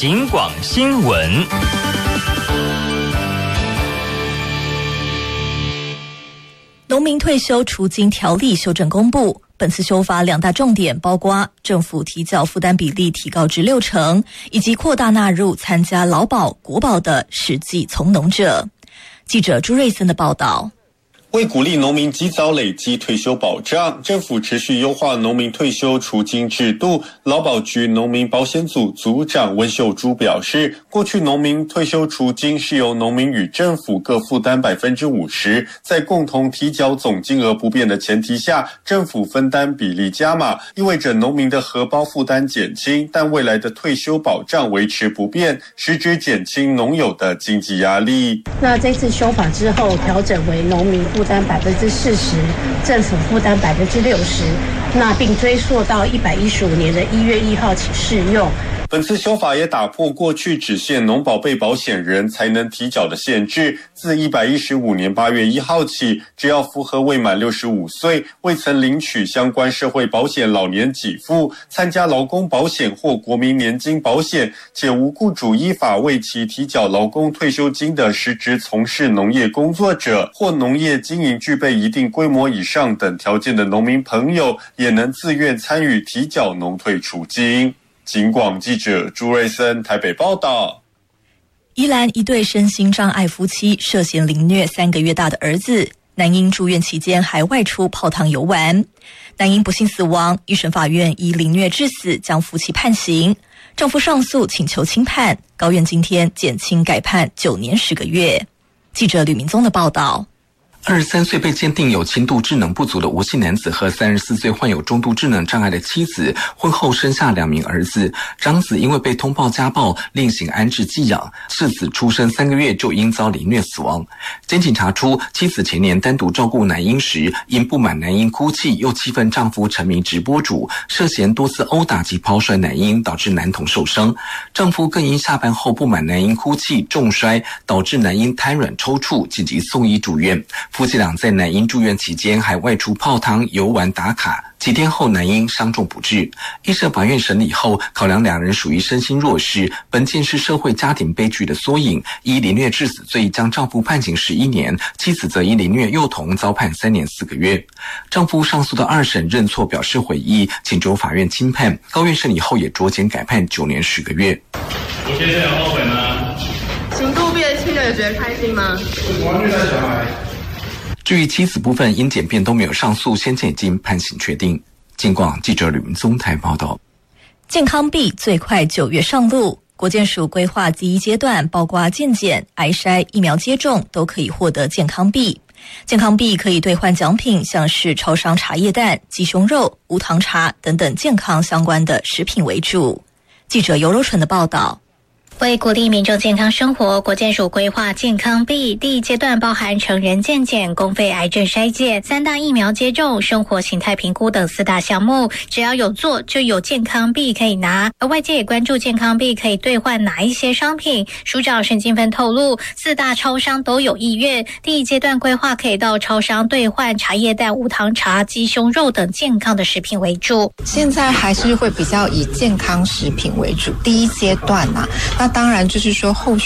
警广新闻。 农民退休储金条例修正公布，本次修法2大重点包括政府提缴负担比例提高至60%，以及扩大纳入参加劳保、国保的实际从农者。记者朱瑞森的报道。 为鼓励农民及早累积退休保障，政府持续优化农民退休储金制度。劳保局农民保险组组长温秀珠表示，过去农民退休储金是由农民与政府各负担 50%， 在共同提缴总金额不变的前提下，政府分担比例加码，意味着农民的荷包负担减轻，但未来的退休保障维持不变，实质减轻农友的经济压力。 那这次修法之后，调整为农民负担 40%， 政府负担 60%， 那并追溯到115年的1月1号起适用。 本次修法也打破过去只限农保被保险人才能提缴的限制，自115年8月1号起，只要符合未满65岁、未曾领取相关社会保险老年给付、参加劳工保险或国民年金保险，且无雇主依法为其提缴劳工退休金的实质从事农业工作者，或农业经营具备一定规模以上等条件的农民朋友，也能自愿参与提缴农退储金。警广记者朱瑞森台北报道。 宜兰一对身心障碍夫妻涉嫌凌虐3个月大的儿子，男婴住院期间还外出泡汤游玩，男婴不幸死亡，一审法院以凌虐致死将夫妻判刑，丈夫上诉请求轻判，高院今天减轻改判9年10个月。记者吕明宗的报道。 23岁被鉴定有轻度智能不足的吴姓男子和34岁患有中度智能障碍的妻子，婚后生下2名儿子。长子因为被通报家暴，另行安置寄养，次子出生3个月就因遭凌虐死亡。检警查出，妻子前年单独照顾男婴时，因不满男婴哭泣，又气愤丈夫成名直播主，涉嫌多次殴打及抛摔男婴，导致男童受伤。丈夫更因下班后不满男婴哭泣，重摔，导致男婴瘫软抽搐，紧急送医住院。夫妻俩在男婴住院期间还外出泡汤、游玩打卡，几天后男婴伤重不治。一审法院审理后，考量2人属于身心弱势，本件是社会家庭悲剧的缩影，依凌虐致死罪将丈夫判刑11年，妻子则因凌虐幼童遭判3年4个月。丈夫上诉的2审认错表示悔意，请求法院轻判，高院审理后也酌减改判9年10个月。 吴先生有后悔吗？ 刑度变轻了，有觉得开心吗？ 我虐待小孩。 至于妻子部分，因简便都没有上诉，先前已经判刑确定。警广记者吕明宗台报道。 健康币最快9月上路，国健署规划第1阶段，包括健检、癌筛、疫苗接种都可以获得健康币。健康币可以兑换奖品，像是超商茶叶蛋、鸡胸肉、无糖茶等等健康相关的食品为主。记者尤柔纯的报道。 为鼓励民众健康生活，国健署规划健康币第1阶段包含成人健检、公费癌症筛检、3大疫苗接种、生活形态评估等4大项目，只要有做就有健康币可以拿。而外界也关注健康币可以兑换哪一些商品，署长沈金芬透露，4大超商都有意愿，第1阶段规划可以到超商兑换茶叶蛋、无糖茶、鸡胸肉等健康的食品为主。 现在还是会比较以健康食品为主，第1阶段啊，那当然就是说后续